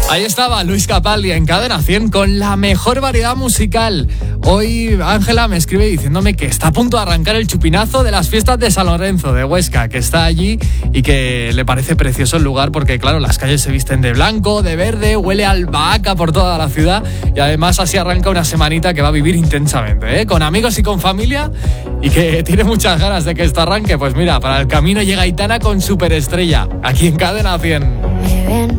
Ahí estaba Luis Capaldi en Cadena 100 con la mejor variedad musical. Hoy Ángela me escribe diciéndome que está a punto de arrancar el chupinazo de las fiestas de San Lorenzo de Huesca, que está allí y que le parece precioso el lugar porque, claro, las calles se visten de blanco, de verde, huele a albahaca por toda la ciudad y además así arranca una semanita que va a vivir intensamente, con amigos y con familia, y que tiene muchas ganas de que esto arranque. Pues mira, para el camino llega Aitana con Superestrella, aquí en Cadena 100.